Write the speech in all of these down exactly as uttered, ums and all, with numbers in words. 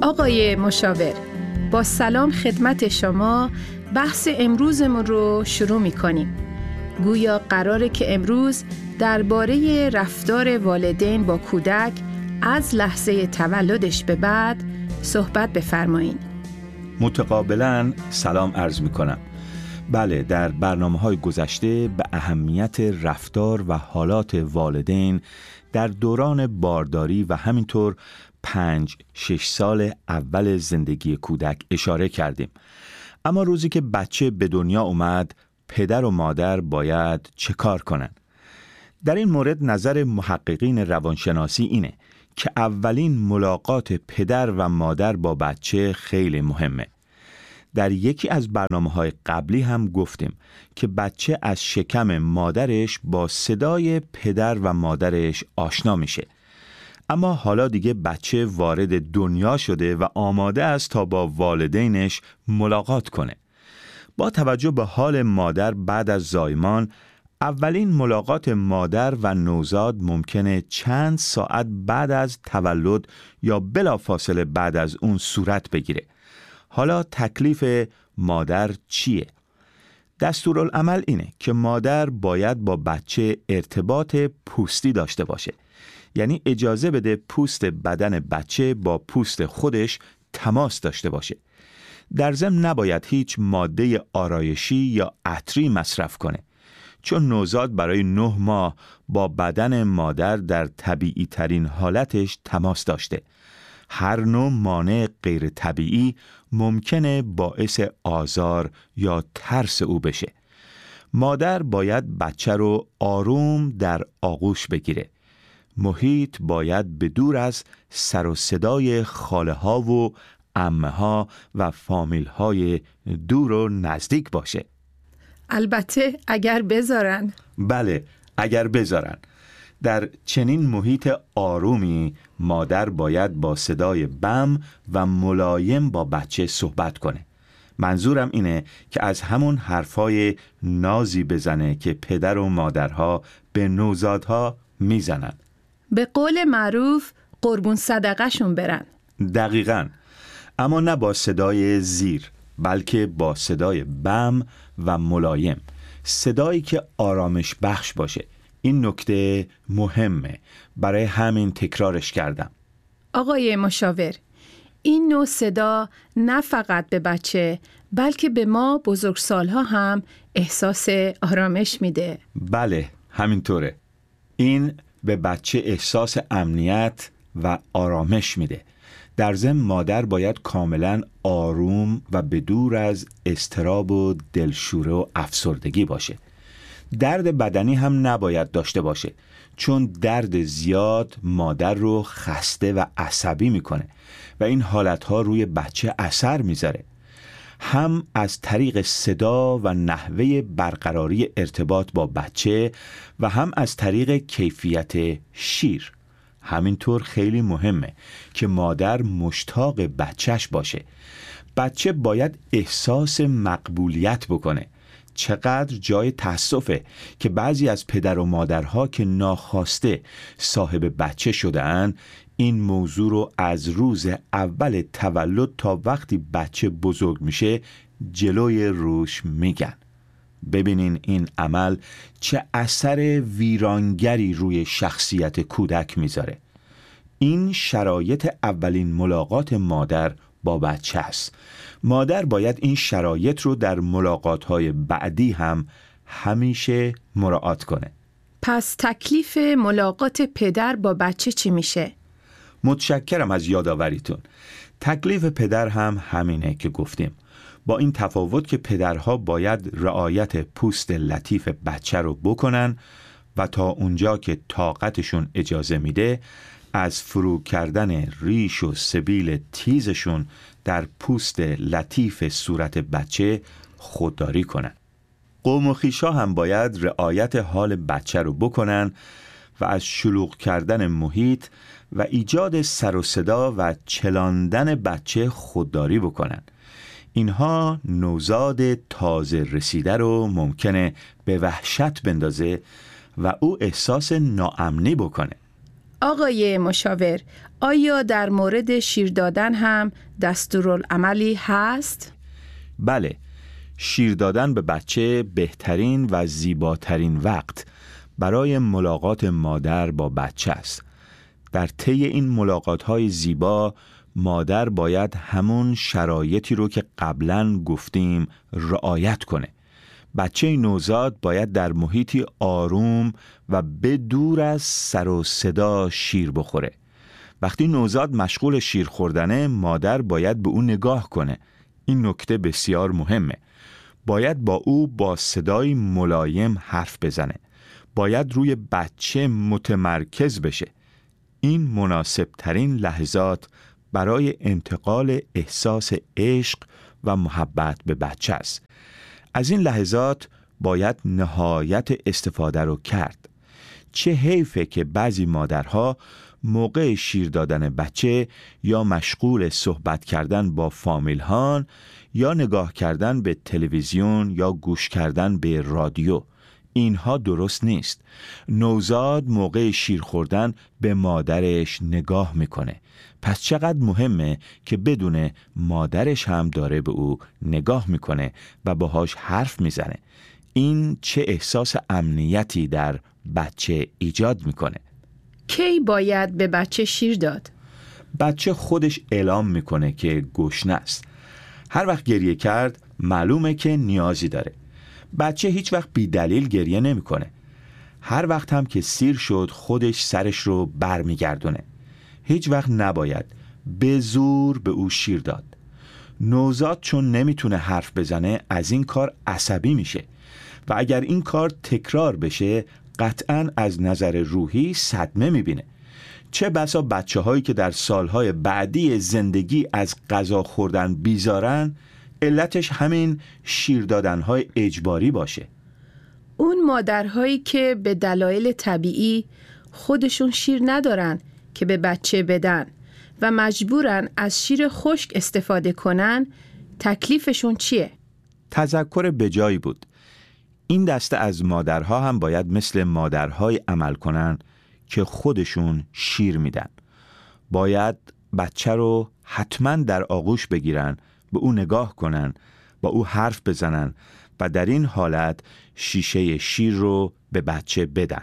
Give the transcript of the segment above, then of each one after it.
آقای مشاور، با سلام خدمت شما. بحث امروزمون رو شروع می‌کنیم. گویا قراره که امروز درباره رفتار والدین با کودک از لحظه تولدش به بعد صحبت بفرمایید. متقابلاً سلام عرض می‌کنم. بله، در برنامه‌های گذشته به اهمیت رفتار و حالات والدین در دوران بارداری و همینطور پنج شش سال اول زندگی کودک اشاره کردیم. اما روزی که بچه به دنیا اومد، پدر و مادر باید چه کار کنن؟ در این مورد نظر محققین روانشناسی اینه که اولین ملاقات پدر و مادر با بچه خیلی مهمه. در یکی از برنامه‌های قبلی هم گفتیم که بچه از شکم مادرش با صدای پدر و مادرش آشنا میشه. اما حالا دیگه بچه وارد دنیا شده و آماده است تا با والدینش ملاقات کنه. با توجه به حال مادر بعد از زایمان، اولین ملاقات مادر و نوزاد ممکنه چند ساعت بعد از تولد یا بلافاصله بعد از اون صورت بگیره. حالا تکلیف مادر چیه؟ دستورالعمل اینه که مادر باید با بچه ارتباط پوستی داشته باشه. یعنی اجازه بده پوست بدن بچه با پوست خودش تماس داشته باشه. در ضمن نباید هیچ ماده آرایشی یا عطری مصرف کنه، چون نوزاد برای نه ماه با بدن مادر در طبیعی ترین حالتش تماس داشته. هر نوع مانع غیر طبیعی ممکنه باعث آزار یا ترس او بشه. مادر باید بچه رو آروم در آغوش بگیره. محیط باید به دور از سر و صدای خاله ها و عمه ها و فامیل های دور و نزدیک باشه. البته اگر بذارن. بله، اگر بذارن. در چنین محیط آرومی مادر باید با صدای بم و ملایم با بچه صحبت کنه. منظورم اینه که از همون حرفای نازی بزنه که پدر و مادرها به نوزادها میزنن. به قول معروف قربون صدقه شون برن. دقیقاً. اما نه با صدای زیر، بلکه با صدای بم و ملایم. صدایی که آرامش بخش باشه. این نکته مهمه، برای همین تکرارش کردم. آقای مشاور، این نوع صدا نه فقط به بچه بلکه به ما بزرگسالها هم احساس آرامش میده. بله، همینطوره. این به بچه احساس امنیت و آرامش میده. در ضمن مادر باید کاملا آروم و به دور از اضطراب و دلشوره و افسردگی باشه. درد بدنی هم نباید داشته باشه، چون درد زیاد مادر رو خسته و عصبی میکنه و این حالتها روی بچه اثر میذاره. هم از طریق صدا و نحوه برقراری ارتباط با بچه و هم از طریق کیفیت شیر. همینطور خیلی مهمه که مادر مشتاق بچهش باشه. بچه باید احساس مقبولیت بکنه. چقدر جای تأسفه که بعضی از پدر و مادرها که ناخواسته صاحب بچه شدن، این موضوع رو از روز اول تولد تا وقتی بچه بزرگ میشه جلوی روش میگن. ببینین این عمل چه اثر ویرانگری روی شخصیت کودک میذاره. این شرایط اولین ملاقات مادر با بچه است. مادر باید این شرایط رو در ملاقات‌های بعدی هم همیشه مراعات کنه. پس تکلیف ملاقات پدر با بچه چی میشه؟ متشکرم از یادآوریتون. تکلیف پدر هم همینه که گفتیم، با این تفاوت که پدرها باید رعایت پوست لطیف بچه رو بکنن و تا اونجا که طاقتشون اجازه میده از فرو کردن ریش و سبیل تیزشون در پوست لطیف صورت بچه خودداری کنن. قوم و خویشا هم باید رعایت حال بچه رو بکنن و از شلوغ کردن محیط و ایجاد سر و صدا و چلاندن بچه خودداری بکنن. اینها نوزاد تازه رسیده رو ممکنه به وحشت بندازه و او احساس ناامنی بکنه. آقای مشاور، آیا در مورد شیر دادن هم دستورالعملی هست؟ بله، شیر دادن به بچه بهترین و زیباترین وقت برای ملاقات مادر با بچه است. در طی این ملاقات‌های زیبا مادر باید همون شرایطی رو که قبلاً گفتیم رعایت کنه. بچه نوزاد باید در محیطی آروم و بدور از سر و صدا شیر بخوره. وقتی نوزاد مشغول شیر خوردنه، مادر باید به او نگاه کنه. این نکته بسیار مهمه. باید با او با صدای ملایم حرف بزنه. باید روی بچه متمرکز بشه. این مناسب ترین لحظات برای انتقال احساس عشق و محبت به بچه است. از این لحظات باید نهایت استفاده رو کرد. چه حیفه که بعضی مادرها موقع شیر دادن بچه یا مشغول صحبت کردن با فامیل‌هان یا نگاه کردن به تلویزیون یا گوش کردن به رادیو. اینها درست نیست. نوزاد موقع شیر خوردن به مادرش نگاه میکنه. پس چقدر مهمه که بدونه مادرش هم داره به او نگاه میکنه و باهاش حرف میزنه. این چه احساس امنیتی در بچه ایجاد میکنه. کی باید به بچه شیر داد؟ بچه خودش اعلام میکنه که گشنه است. هر وقت گریه کرد معلومه که نیازی داره. بچه هیچ وقت بی دلیل گریه نمیکنه. هر وقت هم که سیر شد خودش سرش رو برمیگردونه. هیچ وقت نباید به زور به او شیر داد. نوزاد چون نمیتونه حرف بزنه از این کار عصبی میشه و اگر این کار تکرار بشه قطعاً از نظر روحی صدمه میبینه. چه بسا بچه هایی که در سالهای بعدی زندگی از غذا خوردن بیزارن علتش همین شیر دادنهای اجباری باشه. اون مادرهایی که به دلایل طبیعی خودشون شیر ندارن که به بچه بدن و مجبورن از شیر خشک استفاده کنن، تکلیفشون چیه؟ تذکر بجایی بود. این دسته از مادرها هم باید مثل مادرهای عمل کنن که خودشون شیر میدن. باید بچه رو حتما در آغوش بگیرن، به او نگاه کنن، با او حرف بزنن و در این حالت شیشه شیر رو به بچه بدن.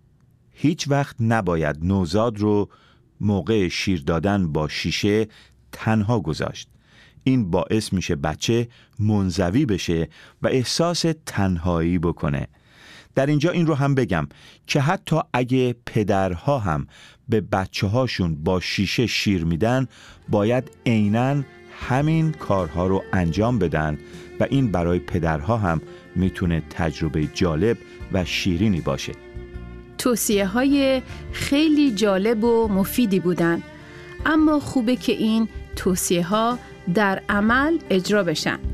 هیچ وقت نباید نوزاد رو موقع شیر دادن با شیشه تنها گذاشت. این باعث میشه بچه منزوی بشه و احساس تنهایی بکنه. در اینجا این رو هم بگم که حتی اگه پدرها هم به بچه هاشون با شیشه شیر میدن، باید عیناً همین کارها رو انجام بدن و این برای پدرها هم میتونه تجربه جالب و شیرینی باشه. توصیه های خیلی جالب و مفیدی بودن، اما خوبه که این توصیه ها در عمل اجرا بشن.